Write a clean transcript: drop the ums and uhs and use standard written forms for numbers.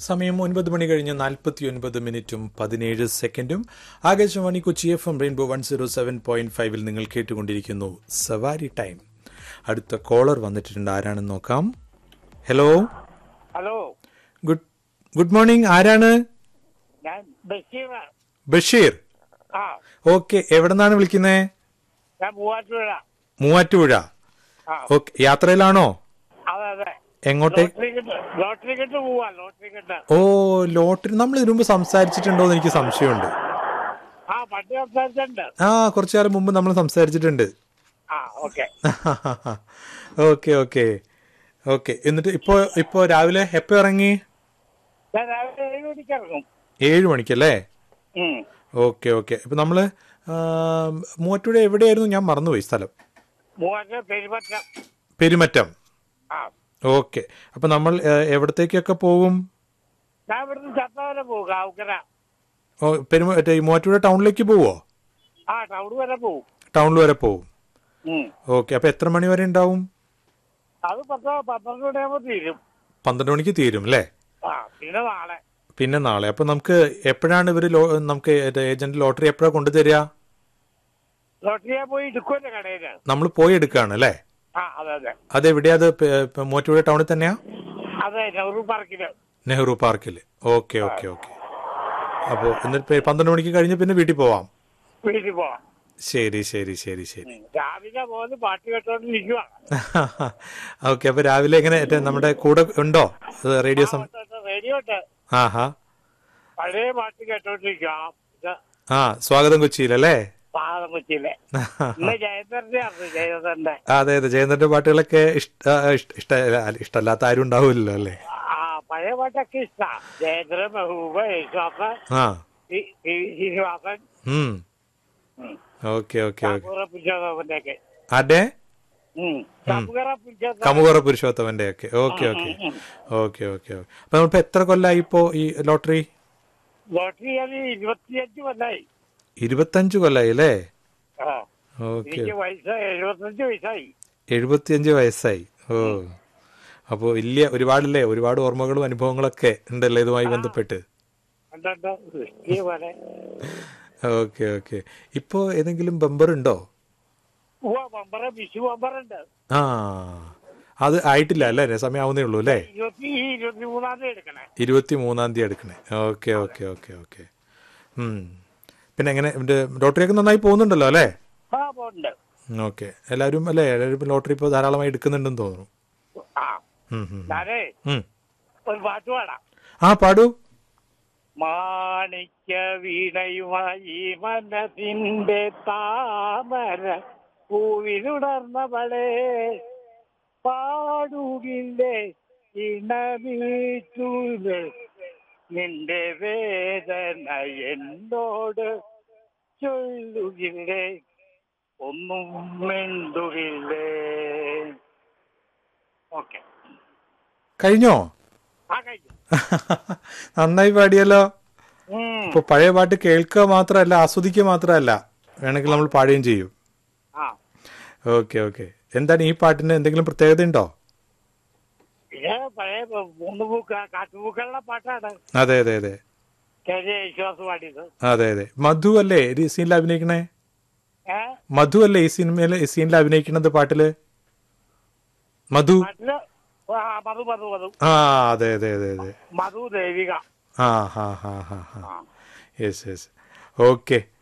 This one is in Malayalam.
സമയം 9:49:17 ആകാശവാണി കൊച്ചി FM റെയിൻബോ 107.5 നിങ്ങൾ കേട്ടുകൊണ്ടിരിക്കുന്നു സവാരി ടൈം. അടുത്ത കോളർ വന്നിട്ടുണ്ട്, ആരാണെന്ന് നോക്കാം. Hello hello, good morning. ആരാണ്? ഞാൻ ബഷീർ. ഓക്കെ, എവിടെ നിന്നാണ് വിളിക്കുന്നേ? ഞാൻ മൂവാറ്റുപുഴ. ഓക്കെ, യാത്രയിലാണോ? അതെ അതെ. എങ്ങോട്ടേ? ലോട്ടറി കിട്ട് പോവാ. ലോട്ടറി കിട്ട്. ഓ, ലോട്ടറി നമ്മൾ ഇതിനു മുമ്പ് സംസാരിച്ചിട്ടുണ്ടോ എന്ന് എനിക്ക് സംശയമുണ്ട്. പണ്ട് സംസാരിച്ചിട്ടുണ്ട്. കുറച്ചു കാലം മുമ്പ് നമ്മൾ സംസാരിച്ചിട്ടുണ്ട്. Okay okay okay okay. എന്നിട്ട് ഇപ്പോ രാവിലെ എപ്പോ ഇറങ്ങി? ഞാൻ രാവിലെ 7 മണിക്ക് ഇറങ്ങും. 7 മണിക്കല്ലേ? Okay okay. ഇപ്പൊ നമ്മള് മൂവാറ്റുപുഴ എവിടെയായിരുന്നു? ഞാൻ മറന്നുപോയി സ്ഥലം. പെരുമറ്റം. ഓക്കെ. അപ്പൊ നമ്മൾ എവിടത്തേക്കൊക്കെ പോകും? ഞാൻ ഇവിടുന്ന് ചത്തവരെ പോകും. മൂവാറ്റുപുഴ ടൗണിലേക്ക് പോവോ? ടൗൺ വരെ പോകും. ടൗണിൽ വരെ പോകും. ഓക്കെ. അപ്പൊ എത്ര മണി വരെ ഉണ്ടാവും? അത് 12 മണിയാകുമ്പോ തീരും. 12 മണിക്ക് തീരും അല്ലേ? പിന്നെ നാളെ. അപ്പൊ നമുക്ക് എപ്പോഴാണ് ഇവര് നമുക്ക് ഏജന്റ് ലോട്ടറി എപ്പോഴാണ് കൊണ്ടുതരിക? ലോട്ടറിയെ പോയി എടുക്കുമല്ലോ കടയില്. നമ്മൾ പോയി എടുക്കുകയാണ് അല്ലേ? അതെവിടെയാ? അത് മൂവാറ്റുപുഴ ടൗണിൽ തന്നെയാ? അതെ, നെഹ്റു പാർക്കില്. Okay okay okay. അപ്പൊ എന്നിട്ട് 12 മണിക്ക് കഴിഞ്ഞ് പിന്നെ വീട്ടിൽ പോവാം. ശരി ശരി ശരി ശരി. രാവിലെ പോകുന്ന പാട്ട് കേട്ടോണ്ടിരിക്കുക. ഓക്കെ. അപ്പൊ രാവിലെ എങ്ങനെ നമ്മുടെ കൂടെ ഉണ്ടോ റേഡിയോ? റേഡിയോ ഉണ്ട്. പഴയ പാട്ട് കേട്ടോണ്ടിരിക്കുക. സ്വാഗതം കൊച്ചിയിലല്ലേ? അതെ അതെ. ജയന്തന്റെ പാട്ടുകളൊക്കെ ഇഷ്ടമല്ലാത്ത ആരും ഉണ്ടാവില്ലല്ലോ അല്ലേ? പഴയ പാട്ടൊക്കെ ഇഷ്ടമാണ്. ജയന്ദ്രൻ, Mehboob, Yesudasan, Sreenivasan. Okay okay okay. അതെ, കമുകറ പുരുഷോത്തമന്റെ ഒക്കെ. Okay okay okay okay. അപ്പൊ നമ്മളിപ്പോ എത്ര കൊല്ലായി ഇപ്പോ ഈ ലോട്ടറി? 25 കൊല്ലായി. 25 കൊല്ലായി അല്ലേ? ഓക്കെ. 75 വയസ്സായി. ഓ, അപ്പൊ വലിയ ഒരുപാട് ഓർമ്മകളും അനുഭവങ്ങളൊക്കെ ഉണ്ടല്ലേ ഇതുമായി ബന്ധപ്പെട്ട്? Okay okay. ഇപ്പോ ഏതെങ്കിലും ബമ്പർ ഉണ്ടോ? അത് ആയിട്ടില്ല അല്ലേ? സമയം ആവുന്നേ ഉള്ളൂ അല്ലേ? 23-ാം തീയതി എടുക്കണേ. Okay okay okay okay. പിന്നെ എങ്ങനെ ലോട്ടറിയൊക്കെ നന്നായി പോകുന്നുണ്ടല്ലോ അല്ലേ? ഓക്കെ. എല്ലാവരും ലോട്ടറി ഇപ്പൊ ധാരാളമായി എടുക്കുന്നുണ്ടെന്ന് തോന്നുന്നു. പാടൂ. മാണിക്യ വീണയുമായി മനസ്സിന്റെ താമര പൂവിലുടർന്നവളെ പാടുകില്ലേ ഇണമീറ്റൂലേ നിന്റെ വേദന എന്നോട് ചൊല്ലുകില്ലേ ഒന്നും മിണ്ടുകില്ലേ. ഓക്കെ, കഴിഞ്ഞോ? നന്നായി പാടിയല്ലോ. ഇപ്പൊ പഴയ പാട്ട് കേൾക്കുക മാത്രമല്ല, ആസ്വദിക്കുക മാത്രമല്ല, വേണമെങ്കിൽ നമ്മൾ പാടുകയും ചെയ്യും. Okay okay. എന്താണ് ഈ പാട്ടിന് എന്തെങ്കിലും പ്രത്യേകത ഉണ്ടോ? അതെ അതെ അതെ അതെ അതെ. മധു അല്ലേ ഈ സീനിൽ അഭിനയിക്കണേ? മധു അല്ലേ ഈ സീനിൽ അഭിനയിക്കണത് പാട്ടില്? മധു. അതെ അതെ അതെ അതെ. മധു ദേവിക. Yes yes. ഓക്കെ.